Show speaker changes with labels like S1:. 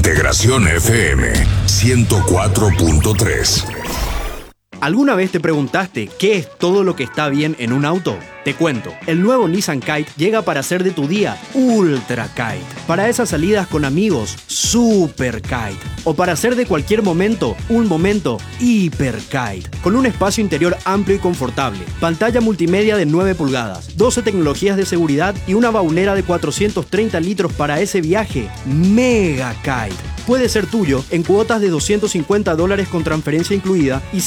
S1: Integración FM 104.3.
S2: ¿Alguna vez te preguntaste qué es todo lo que está bien en un auto? Te cuento, el nuevo Nissan Kite llega para hacer de tu día Ultra Kite. Para esas salidas con amigos, Super Kite. O para hacer de cualquier momento, un momento Hyper Kite. Con un espacio interior amplio y confortable, pantalla multimedia de 9 pulgadas, 12 tecnologías de seguridad y una baulera de 430 litros para ese viaje Mega Kite. Puede ser tuyo en cuotas de $250 con transferencia incluida y